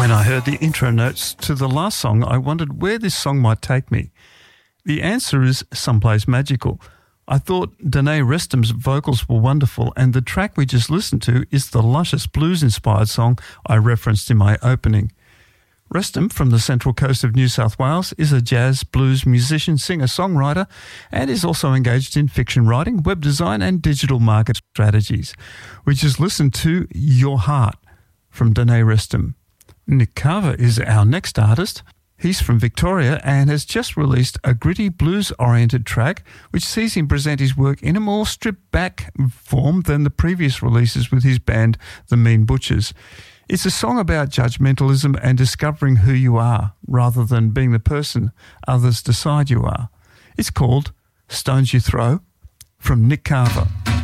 When I heard the intro notes to the last song, I wondered where this song might take me. The answer is someplace magical. I thought Danae Restam's vocals were wonderful, and the track we just listened to is the luscious blues-inspired song I referenced in my opening. Restam, from the Central Coast of New South Wales, is a jazz blues musician, singer-songwriter, and is also engaged in fiction writing, web design and digital market strategies. We just listened to Your Heart from Danae Restam. Nick Carver is our next artist. He's from Victoria and has just released a gritty blues-oriented track which sees him present his work in a more stripped-back form than the previous releases with his band The Mean Butchers. It's a song about judgmentalism and discovering who you are rather than being the person others decide you are. It's called Stones You Throw from Nick Carver.